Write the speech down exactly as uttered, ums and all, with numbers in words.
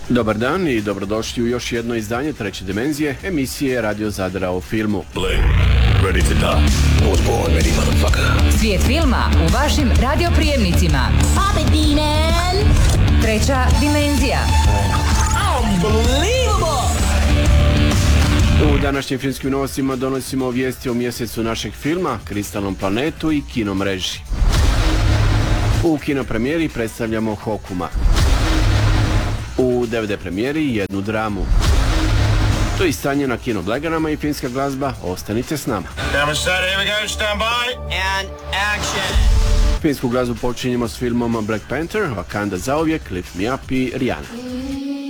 Dobar dan i dobrodošli u još jedno izdanje Treće dimenzije, emisije Radio Zadra o filmu. Ready to die. I was born ready, motherfucker. Svijet filma u vašim radioprijemnicima. Pop it, D-Man! Treća dimenzija. Unbelievable! U današnjim filmskim novostima donosimo vijesti o mjesecu našeg filma, Kristalnom planetu i kinomreži. U kinopremijeri predstavljamo Hokuma. U D V D premijeri jednu dramu. To je stanje na kino blagajnama i filmska glazba. Ostanite s nama. Filmsku glazbu počinjemo s filmom Black Panther, Wakanda zauvijek, Lift Me Up i Rihanna.